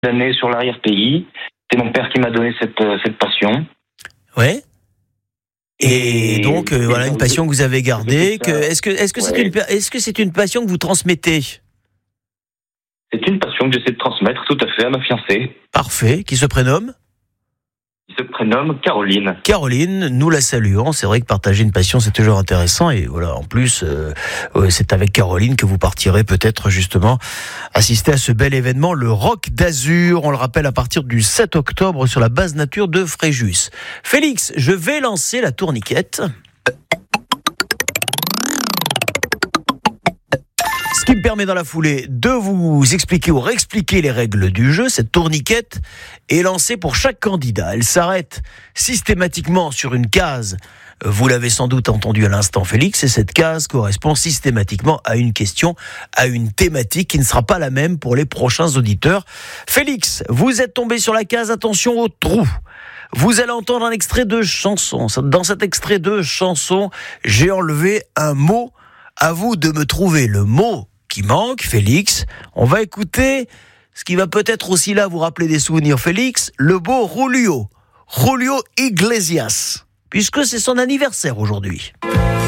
d'années sur l'arrière-pays. C'est mon père qui m'a donné cette passion. Ouais. Et donc, voilà, une passion que vous avez gardée. Est-ce que c'est une passion que vous transmettez ? C'est une passion que j'essaie de transmettre tout à fait à ma fiancée. Parfait. Qui se prénomme ? Qui se prénomme Caroline. Caroline, nous la saluons. C'est vrai que partager une passion, c'est toujours intéressant. Et voilà, en plus, c'est avec Caroline que vous partirez peut-être justement assister à ce bel événement, le Rock d'Azur. On le rappelle à partir du 7 octobre sur la base nature de Fréjus. Félix, je vais lancer la tourniquette. Ce qui me permet dans la foulée de vous expliquer ou réexpliquer les règles du jeu. Cette tourniquette est lancée pour chaque candidat. Elle s'arrête systématiquement sur une case. Vous l'avez sans doute entendu à l'instant, Félix, et cette case correspond systématiquement à une question, à une thématique qui ne sera pas la même pour les prochains auditeurs. Félix, vous êtes tombé sur la case, attention au trou. Vous allez entendre un extrait de chanson. Dans cet extrait de chanson, j'ai enlevé un mot. À vous de me trouver le mot qui manque, Félix. On va écouter ce qui va peut-être aussi là vous rappeler des souvenirs, Félix, le beau Julio Iglesias, puisque c'est son anniversaire aujourd'hui.